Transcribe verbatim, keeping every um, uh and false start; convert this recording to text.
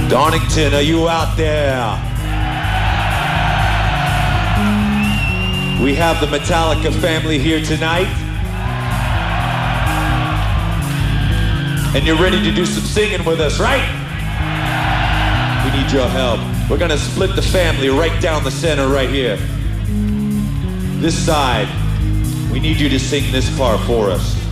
Donington, are you out there? We have the Metallica family here tonight. And you're ready to do some singing with us, right? We need your help. We're gonna split the family right down the center right here. This side, we need you to sing this part for us.